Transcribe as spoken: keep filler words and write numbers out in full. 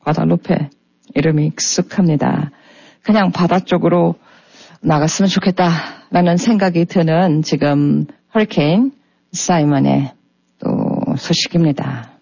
과달로페 이름이 익숙합니다. 그냥 바다 쪽으로 나갔으면 좋겠다라는 생각이 드는 지금 허리케인 사이먼의 또 소식입니다.